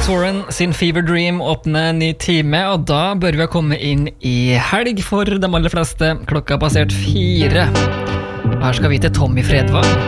Soren sin Fever Dream åpner ny time, og da bør vi ha kommet inn i helg for de aller fleste. Klokka har passert 4. Her skal vi til Tommy Fredvang.